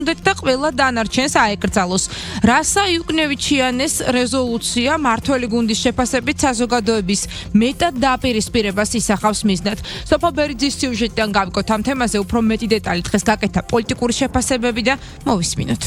და ყველა დანარჩენს აეკრძალოს. რასა იუკნევიჩიანეს რეზოლუცია მართველი გუნდის შეფასებით საზოგადოების მეტად დაპირისპირებას ისახავს მიზნად. სოფო ბერიძის სიუჟეტიდან გავიკოთ ამ თემაზე უფრო მეტი დეტალი დღეს გაკეთა პოლიტიკური შეფასებები და მოვისმინოთ.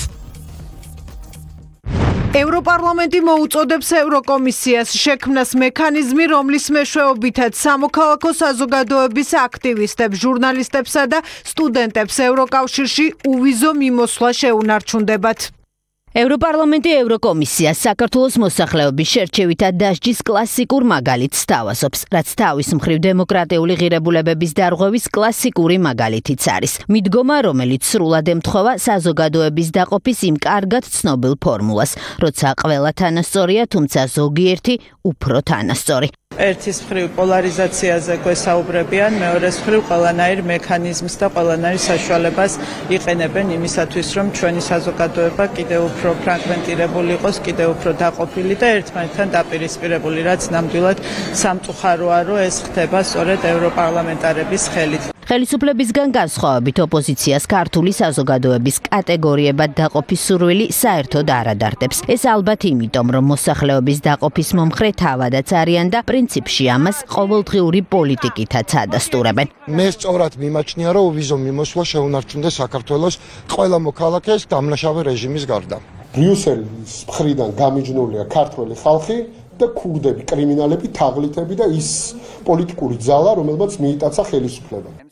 ევროპარლამენტი მოუწოდებს ევროკომისიას შექმნას მექანიზმი, რომლის მეშვეობითაც სამოქალაქო საზოგადოების აქტივისტებს, ჟურნალისტებსა და სტუდენტებს ევროკავშირში უვიზო მიმოსვლა შეუნარჩუნდებათ. ევროპარლამენტი ევროკომისიას საქართველოს მოსახლეობის შერჩევითად დასჯის კლასიკურ მაგალითს სთავაზობს, რაც თავის მხრივ დემოკრატიული ღირებულებების დარღვევის კლასიკური მაგალითიც არის. მიდგომა, რომელიც სრულად ემთხვევა საზოგადოების დაყოფის იმ კარგად ცნობილ ფორმულას, როცა ყველა თანასწორია, თუმცა ზოგიერთი უფრო თანასწორი. ერთის მხრივ პოლარიზაციაზე გვესაუბრებიან, მეორეს მხრივ ყველანაირ მექანიზმს და ყველანაირ საშუალებას იყენებენ იმისათვის, რომ ჩვენი საზოგადოება კიდევ უფრო ფრაგმენტირებული იყოს, კიდევ უფრო დაყოფილი და ერთმანეთთან დაპირისპირებული, რაც ნამდვილად სამწუხაროა, რომ ეს ხდება სწორედ ევროპარლამენტარების ხელით. ხელისუფლებისგან განსხვავებით ოპოზიციას ქართული საზოგადოების კატეგორიებად დაყოფის სურვილი საერთოდ არ ადარდებს. ეს ალბათ იმიტომ, რომ მოსახლეობის დაყოფის მომხრე თავადაც არიან და პრინციპში ამას ყოველდღიური პოლიტიკითაც ადასტურებენ. მე სწორად მიმაჩნია, რომ ვიზო მიმოსვლა შეუნარჩუნდეს საქართველოს ყველა მოქალაქეს დამნაშავე რეჟიმის გარდა. ბრიუსელის მხრიდან გამიჯნულია ქართველი ხალხი და ქურდები, კრიმინალები, თაღლითები და ის პოლიტიკური ძალა, რომელმაც მიიტაცა ხელისუფლება.